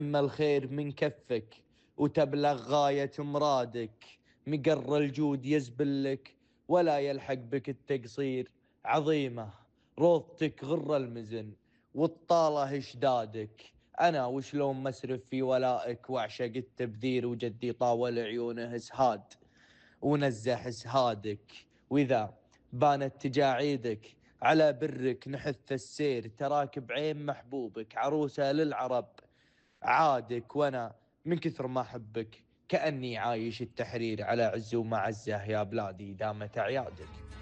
الخير من كفك وتبلغ غاية مرادك. مقر الجود يزبلك ولا يلحق بك التقصير. عظيمة روضتك غر المزن والطالة اشدادك. أنا وشلون مسرف في ولائك واعشق التبذير، وجدي طاول عيونه اسهاد ونزح اسهادك. وإذا بانت تجاعيدك على برك نحث السير، تراك بعين محبوبك عروسة للعرب عادك. وانا من كثر ما احبك كأني عايش التحرير على عز ومعزة، يا بلادي دامت اعيادك.